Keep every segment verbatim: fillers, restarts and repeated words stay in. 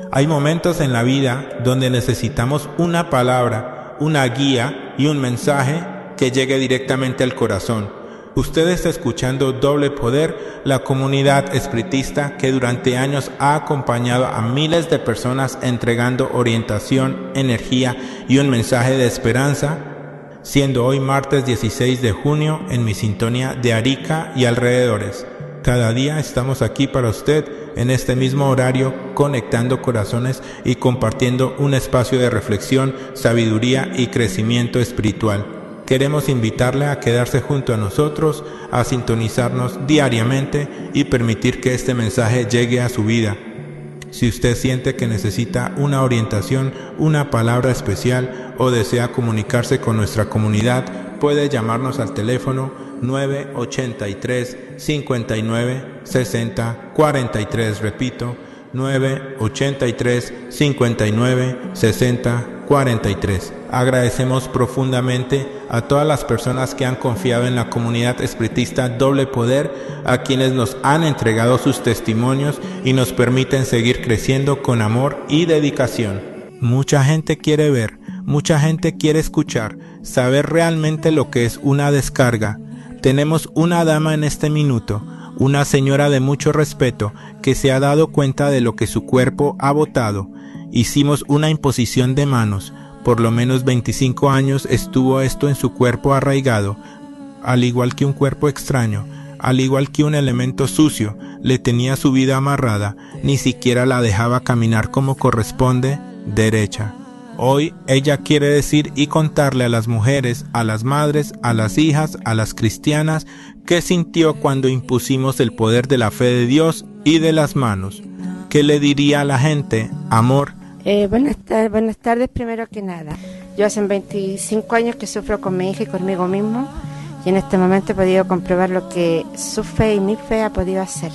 Hay momentos en la vida donde necesitamos una palabra, una guía y un mensaje que llegue directamente al corazón. Usted está escuchando Doble Poder, la comunidad espiritista que durante años ha acompañado a miles de personas entregando orientación, energía y un mensaje de esperanza, siendo hoy martes dieciséis de junio en mi sintonía de Arica y alrededores. Cada día estamos aquí para usted en este mismo horario, conectando corazones y compartiendo un espacio de reflexión, sabiduría y crecimiento espiritual. Queremos invitarle a quedarse junto a nosotros, a sintonizarnos diariamente y permitir que este mensaje llegue a su vida. Si usted siente que necesita una orientación, una palabra especial o desea comunicarse con nuestra comunidad, puede llamarnos al teléfono nueve ochenta y tres, cincuenta y nueve, sesenta, cuarenta y tres. Repito, nueve ochenta y tres, cincuenta y nueve, sesenta, cuarenta y tres. Agradecemos profundamente a todas las personas que han confiado en la comunidad espiritista Doble Poder, a quienes nos han entregado sus testimonios y nos permiten seguir creciendo con amor y dedicación. Mucha gente quiere ver, mucha gente quiere escuchar, saber realmente lo que es una descarga. Tenemos una dama en este minuto, una señora de mucho respeto, que se ha dado cuenta de lo que su cuerpo ha botado. Hicimos una imposición de manos. Por lo menos veinticinco años estuvo esto en su cuerpo arraigado, al igual que un cuerpo extraño, al igual que un elemento sucio, le tenía su vida amarrada, ni siquiera la dejaba caminar como corresponde, derecha. Hoy ella quiere decir y contarle a las mujeres, a las madres, a las hijas, a las cristianas, qué sintió cuando impusimos el poder de la fe de Dios y de las manos. ¿Qué le diría a la gente? Amor. Eh, buenas, tar- buenas tardes, primero que nada. Yo hace veinticinco años que sufro con mi hija y conmigo mismo, y en este momento he podido comprobar lo que su fe y mi fe ha podido hacer.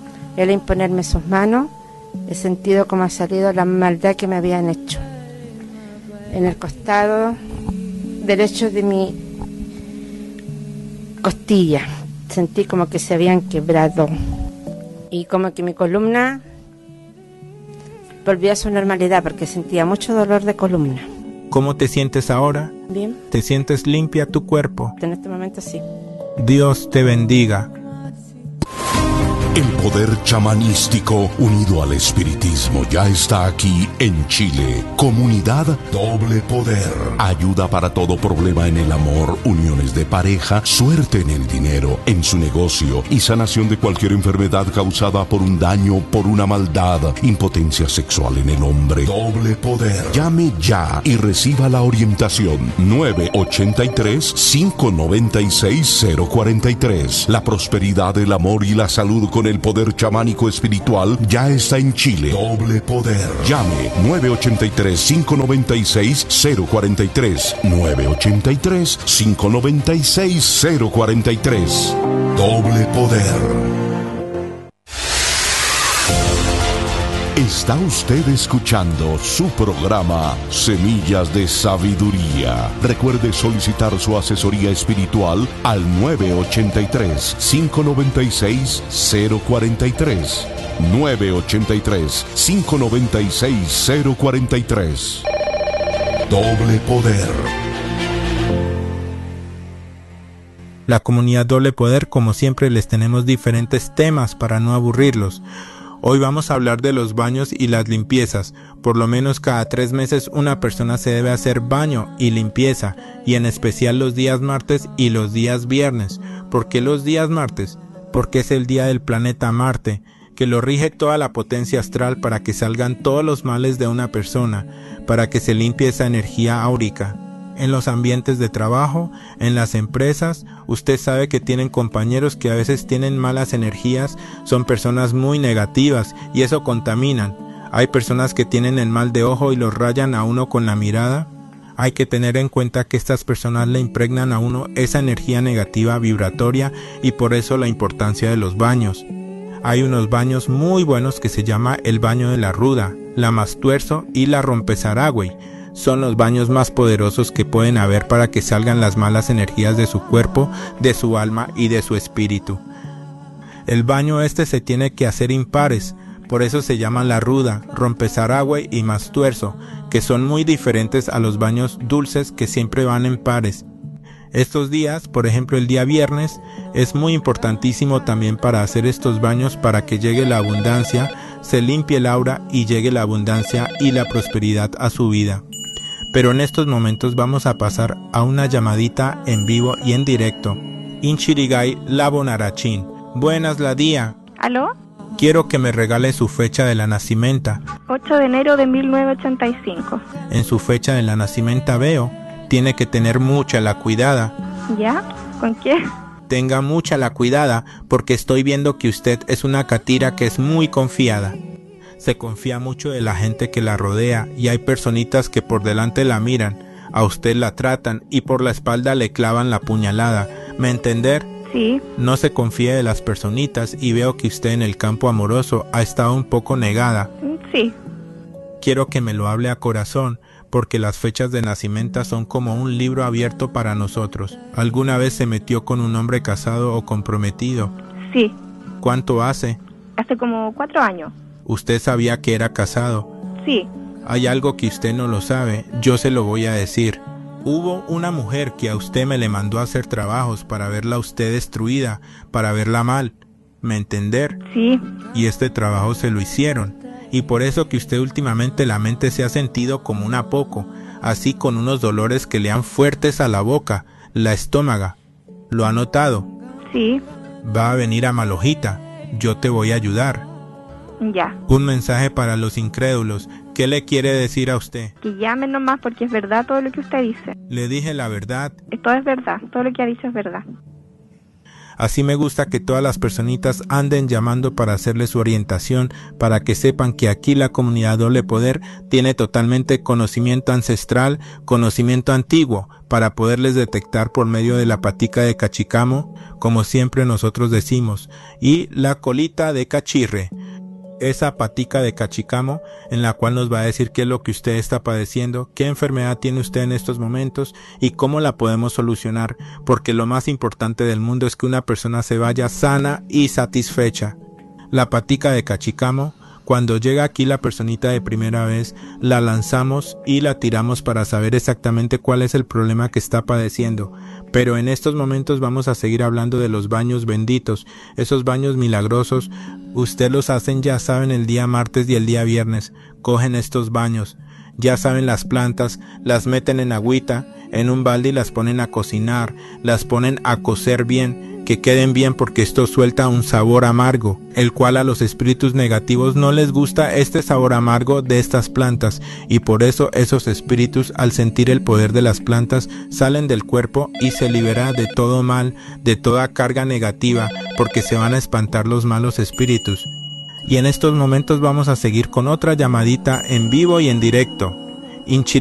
El imponerme sus manos, he sentido cómo ha salido la maldad que me habían hecho. En el costado derecho de mi costilla sentí como que se habían quebrado y como que mi columna volvió a su normalidad porque sentía mucho dolor de columna. ¿Cómo te sientes ahora? Bien. ¿Te sientes limpia tu cuerpo? En este momento sí. Dios te bendiga. El poder chamanístico unido al espiritismo ya está aquí en Chile. Comunidad Doble Poder. Ayuda para todo problema en el amor, uniones de pareja, suerte en el dinero, en su negocio y sanación de cualquier enfermedad causada por un daño, por una maldad, impotencia sexual en el hombre. Doble Poder. Llame ya y reciba la orientación. nueve ochenta y tres, cinco noventa y seis, cero cuarenta y tres. La prosperidad, el amor y la salud con el poder chamánico espiritual ya está en Chile. Doble Poder. Llame nueve ochenta y tres, cinco noventa y seis, cero cuarenta y tres. nueve ochenta y tres, cinco noventa y seis, cero cuarenta y tres. Doble Poder. Está usted escuchando su programa Semillas de Sabiduría. Recuerde solicitar su asesoría espiritual al nueve ochenta y tres, cinco noventa y seis, cero cuarenta y tres. nueve ochenta y tres, cinco noventa y seis, cero cuarenta y tres. Doble Poder. La comunidad Doble Poder, como siempre, les tenemos diferentes temas para no aburrirlos. Hoy vamos a hablar de los baños y las limpiezas. Por lo menos cada tres meses una persona se debe hacer baño y limpieza, y en especial los días martes y los días viernes. ¿Por qué los días martes? Porque es el día del planeta Marte, que lo rige toda la potencia astral para que salgan todos los males de una persona, para que se limpie esa energía áurica. En los ambientes de trabajo, en las empresas, usted sabe que tienen compañeros que a veces tienen malas energías, son personas muy negativas y eso contaminan. Hay personas que tienen el mal de ojo y los rayan a uno con la mirada. Hay que tener en cuenta que estas personas le impregnan a uno esa energía negativa vibratoria y por eso la importancia de los baños. Hay unos baños muy buenos que se llama el baño de la ruda, la mastuerzo y la rompezaragüey. Son los baños más poderosos que pueden haber para que salgan las malas energías de su cuerpo, de su alma y de su espíritu. El baño este se tiene que hacer impares, Por eso se llaman la ruda, rompezaragüe y mastuerzo, que son muy diferentes a los baños dulces que siempre van en pares. Estos días, por ejemplo el día viernes, es muy importantísimo también para hacer estos baños para que llegue la abundancia, se limpie el aura y llegue la abundancia y la prosperidad a su vida. Pero en estos momentos vamos a pasar a una llamadita en vivo y en directo. Inchirigay Labonarachín. Buenas la día. ¿Aló? Quiero que me regale su fecha de la nacimienta. ocho de enero de mil novecientos ochenta y cinco. En su fecha de la nacimienta veo, tiene que tener mucha la cuidada. ¿Ya? ¿Con qué? Tenga mucha la cuidada porque estoy viendo que usted es una catira que es muy confiada. Se confía mucho de la gente que la rodea y hay personitas que por delante la miran, a usted la tratan y por la espalda le clavan la puñalada. ¿Me entender? Sí. No se confíe de las personitas y veo que usted en el campo amoroso ha estado un poco negada. Sí. Quiero que me lo hable a corazón, porque las fechas de nacimiento son como un libro abierto para nosotros. ¿Alguna vez se metió con un hombre casado o comprometido? Sí. ¿Cuánto hace? Hace como cuatro años. ¿Usted sabía que era casado? Sí. Hay algo que usted no lo sabe, yo se lo voy a decir. Hubo una mujer que a usted me le mandó a hacer trabajos para verla a usted destruida, para verla mal. ¿Me entender? Sí. Y este trabajo se lo hicieron. Y por eso que usted últimamente la mente se ha sentido como una poco, así con unos dolores que le han fuertes a la boca, la estómaga. ¿Lo ha notado? Sí. Va a venir a Malojita, yo te voy a ayudar. Ya. Un mensaje para los incrédulos. ¿Qué le quiere decir a usted? Que llame nomás porque es verdad todo lo que usted dice. Le dije la verdad. Todo es verdad, todo lo que ha dicho es verdad. Así me gusta que todas las personitas anden llamando para hacerle su orientación, para que sepan que aquí la comunidad Doble Poder tiene totalmente conocimiento ancestral, conocimiento antiguo, para poderles detectar por medio de la patica de cachicamo, como siempre nosotros decimos, y la colita de cachirre. Esa patica de cachicamo en la cual nos va a decir qué es lo que usted está padeciendo, qué enfermedad tiene usted en estos momentos y cómo la podemos solucionar, porque lo más importante del mundo es que una persona se vaya sana y satisfecha. La patica de cachicamo, cuando llega aquí la personita de primera vez, la lanzamos y la tiramos para saber exactamente cuál es el problema que está padeciendo. Pero en estos momentos vamos a seguir hablando de los baños benditos, esos baños milagrosos. Usted los hacen, ya saben, el día martes y el día viernes. Cogen estos baños, ya saben, las plantas, las meten en agüita, en un balde y las ponen a cocinar, las ponen a cocer bien, que queden bien porque esto suelta un sabor amargo, el cual a los espíritus negativos no les gusta este sabor amargo de estas plantas, y por eso esos espíritus, al sentir el poder de las plantas, salen del cuerpo y se libera de todo mal, de toda carga negativa, porque se van a espantar los malos espíritus. Y en estos momentos vamos a seguir con otra llamadita en vivo y en directo. Inchi